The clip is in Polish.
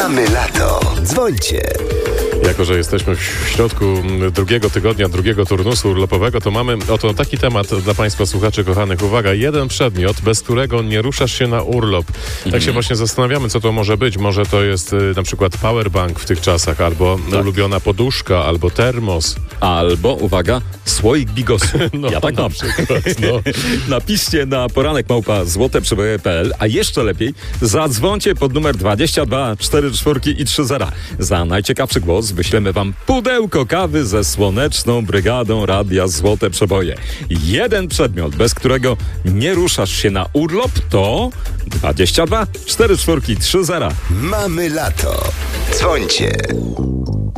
Mamy lato. Dzwońcie. Jako że jesteśmy w środku drugiego tygodnia, drugiego turnusu urlopowego, to mamy oto taki temat dla Państwa słuchaczy kochanych. Uwaga, jeden przedmiot, bez którego nie ruszasz się na urlop. Tak się właśnie zastanawiamy, co to może być. Może to jest na przykład powerbank w tych czasach, albo ulubiona poduszka, albo termos. Albo, uwaga, słoik bigosu. No, Ja tak na mam. przykład, no. Napiszcie na poranek@złoteprzeboje.pl, a jeszcze lepiej zadzwońcie pod numer 22 44 i 30. Za najciekawszy głos wyślemy wam pudełko kawy ze Słoneczną Brygadą Radia Złote Przeboje. Jeden przedmiot, bez którego nie ruszasz się na urlop, to 22 44 i 30. Mamy lato. Dzwońcie.